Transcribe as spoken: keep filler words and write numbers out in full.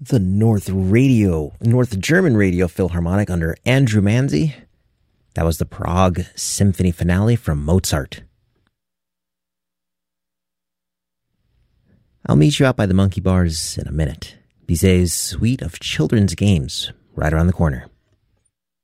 the North Radio, North German Radio Philharmonic under Andrew Manzi. That was the Prague Symphony Finale from Mozart. I'll meet you out by the Monkey Bars in a minute. Bizet's suite of children's games right around the corner.